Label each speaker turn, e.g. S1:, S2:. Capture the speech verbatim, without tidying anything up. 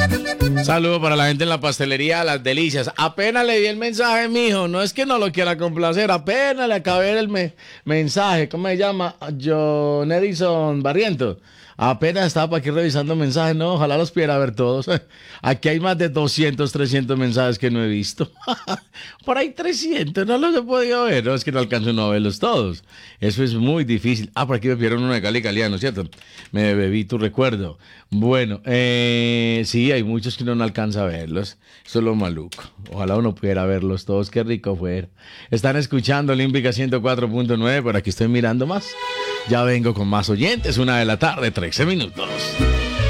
S1: Saludo para la gente en la pastelería Las Delicias. Apenas le di el mensaje, mijo. No es que no lo quiera complacer. Apenas le acabé el me- mensaje. ¿Cómo se llama? John Edison Barriento. Apenas estaba aquí revisando mensajes. No, ojalá los pudiera ver todos. Aquí hay más de doscientos, trescientos mensajes que no he visto. Por ahí trescientos. No los he podido ver. No, es que no alcanzo uno a verlos todos. Eso es muy difícil. Ah, por aquí me pidieron uno de Cali Caliano, ¿cierto? Me bebí tu recuerdo. Bueno, eh, sí, hay muchos que uno no alcanza a verlos. Eso es lo maluco. Ojalá uno pudiera verlos todos. Qué rico fuera. Están escuchando Olímpica ciento cuatro punto nueve. Por aquí estoy mirando más. Ya vengo con más oyentes. Una de la tarde, trece minutos.